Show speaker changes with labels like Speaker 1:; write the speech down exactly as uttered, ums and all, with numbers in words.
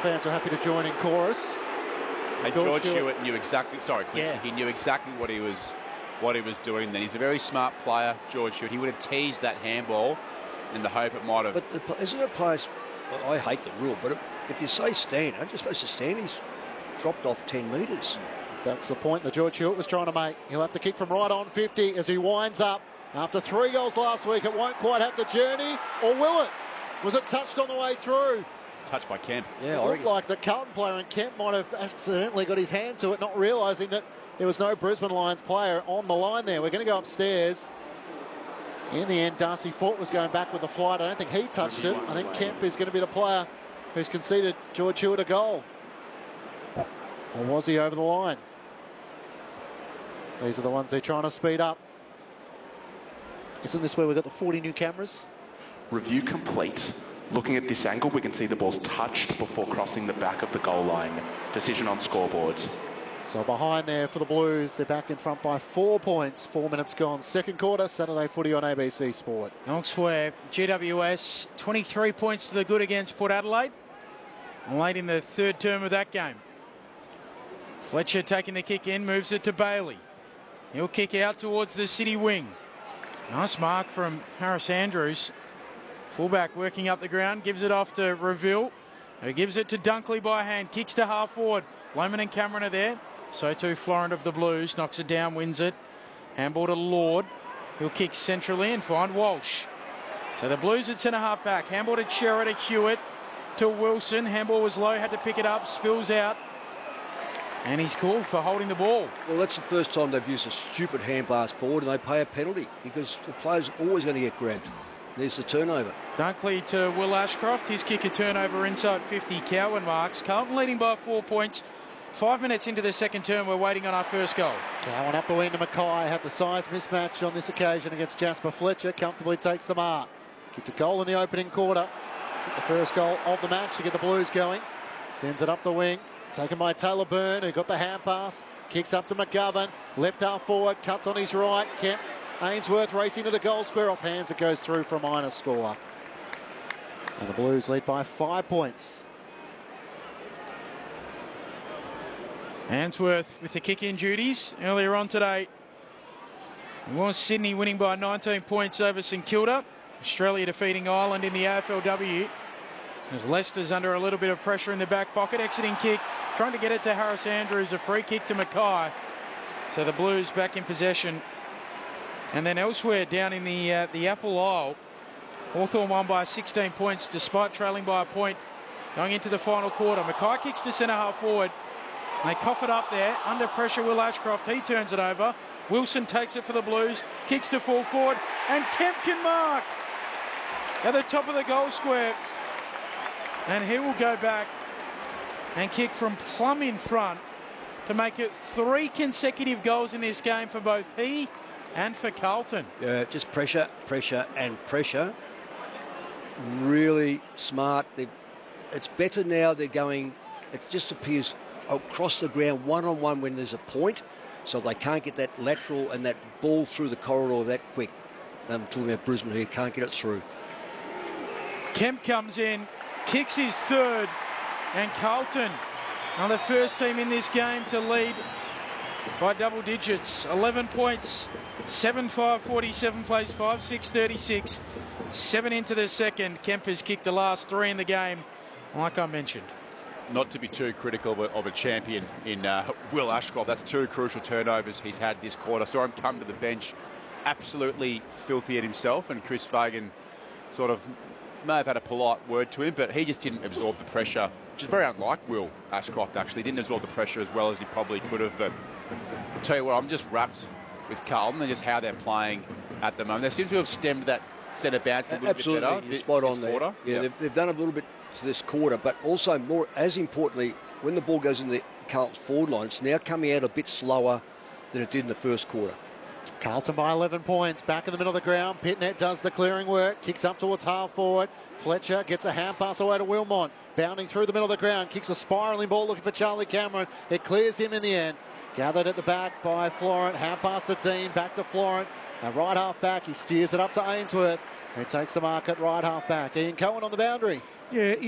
Speaker 1: fans are happy to join in chorus.
Speaker 2: And
Speaker 1: George,
Speaker 2: George
Speaker 1: Hewitt,
Speaker 2: Hewitt knew exactly. Sorry, Clint,
Speaker 1: yeah.
Speaker 2: he knew exactly what he was, what he was doing. Then he's a very smart player, George Hewitt. He would have teased that handball in the hope it might have.
Speaker 3: But the, isn't it players? I hate the rule, but if you say stand, aren't you supposed to stand? He's dropped off ten metres.
Speaker 1: That's the point that George Hewitt was trying to make. He'll have to kick from right on fifty as he winds up. After three goals last week, it won't quite have the journey, or will it? Was it touched on the way through?
Speaker 2: Touched by Kemp.
Speaker 3: Yeah,
Speaker 1: it
Speaker 3: I
Speaker 1: looked
Speaker 3: reckon.
Speaker 1: like the Carlton player and Kemp might have accidentally got his hand to it, not realising that there was no Brisbane Lions player on the line there. We're going to go upstairs. In the end, Darcy Fort was going back with the flight. I don't think he touched it. I think Kemp is going to be the player who's conceded George Hewitt a goal. Or was he over the line? These are the ones they're trying to speed up. Isn't this where we've got the forty new cameras?
Speaker 4: Review complete. Looking at this angle, we can see the ball's touched before crossing the back of the goal line. Decision on scoreboards.
Speaker 1: So behind there for the Blues, they're back in front by four points. Four minutes gone. Second quarter, Saturday footy on A B C Sport.
Speaker 5: Elsewhere, G W S, twenty-three points to the good against Port Adelaide. Late in the third term of that game. Fletcher taking the kick in, moves it to Bailey. He'll kick out towards the city wing. Nice mark from Harris Andrews. Fullback working up the ground, gives it off to Reville, who gives it to Dunkley by hand, kicks to half forward. Loman and Cameron are there. So too Florent of the Blues, knocks it down, wins it. Handball to Lord. He'll kick centrally and find Walsh. So the Blues at centre half back. Handball to Chera, to Hewitt, to Wilson. Handball was low, had to pick it up, spills out. And he's called for holding the ball.
Speaker 3: Well, that's the first time they've used a stupid hand pass forward and they pay a penalty because the player's always going to get grabbed. There's the turnover.
Speaker 5: Dunkley to Will Ashcroft. His kick a turnover inside fifty. Cowan marks. Carlton leading by four points. Five minutes into the second term, we're waiting on our first goal.
Speaker 1: Cowan up the wing to Mackay. Had the size mismatch on this occasion against Jasper Fletcher. Comfortably takes the mark. Kicked a goal in the opening quarter. The first goal of the match to get the Blues going. Sends it up the wing. Taken by Taylor Byrne, who got the hand pass. Kicks up to McGovern. Left half forward. Cuts on his right. Kemp. Ainsworth racing to the goal square. Off hands. It goes through for a minor score. And the Blues lead by five points.
Speaker 5: Ainsworth with the kick-in duties earlier on today. It was Sydney winning by nineteen points over St Kilda. Australia defeating Ireland in the A F L W. As Leicester's under a little bit of pressure in the back pocket. Exiting kick, trying to get it to Harris Andrews. A free kick to Mackay. So the Blues back in possession. And then elsewhere down in the uh, the Apple Isle, Hawthorn won by sixteen points despite trailing by a point going into the final quarter. Mackay kicks to centre half forward. They cough it up there. Under pressure, Will Ashcroft. He turns it over. Wilson takes it for the Blues. Kicks to full forward. And Kemp can mark at the top of the goal square. And he will go back and kick from plumb in front to make it three consecutive goals in this game for both he and for Carlton.
Speaker 3: Yeah, just pressure, pressure and pressure. Really smart. They're, it's better now they're going, it just appears across the ground one-on-one when there's a point, so they can't get that lateral and that ball through the corridor that quick. I'm talking about Brisbane here, can't get it through.
Speaker 5: Kemp comes in, kicks his third, and Carlton are the first team in this game to lead by double digits. eleven points, seven five forty-seven plays, five six thirty-six. Seven into the second. Kemp has kicked the last three in the game, like I mentioned.
Speaker 2: Not to be too critical of a champion in uh, Will Ashcroft. That's two crucial turnovers he's had this quarter. Saw him come to the bench absolutely filthy at himself, and Chris Fagan sort of may have had a polite word to him, but he just didn't absorb the pressure, which is very unlike Will Ashcroft, actually. Didn't absorb the pressure as well as he probably could have, but I'll tell you what, I'm just wrapped with Carlton and just how they're playing at the moment. They seem to have stemmed that centre bounce a little
Speaker 3: Absolutely,
Speaker 2: bit better.
Speaker 3: you're spot on
Speaker 2: this
Speaker 3: there.
Speaker 2: quarter.
Speaker 3: Yeah,
Speaker 2: Yep.
Speaker 3: they've, they've done a little bit to this quarter, but also more, as importantly, when the ball goes in the Carlton's forward line, it's now coming out a bit slower than it did in the first quarter.
Speaker 1: Carlton by eleven points, back in the middle of the ground. Pitnet does the clearing work, kicks up towards half forward. Fletcher gets a hand pass away to Wilmot, bounding through the middle of the ground, kicks a spiralling ball looking for Charlie Cameron. It clears him in the end. Gathered at the back by Florent, hand pass to Dean, back to Florent. And right half back, he steers it up to Ainsworth. He takes the mark at right half back. Ian Cohen on the boundary.
Speaker 6: Yeah.